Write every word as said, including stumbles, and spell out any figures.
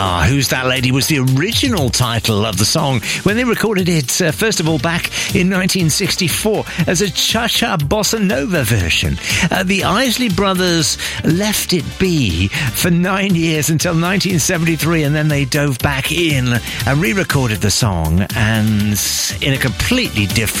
Ah, Who's That Lady was the original title of the song when they recorded it, uh, first of all, back in nineteen sixty-four as a cha-cha bossa nova version. Uh, the Isley Brothers left it be for nine years until nineteen seventy-three, and then they dove back in and re-recorded the song, and in a completely different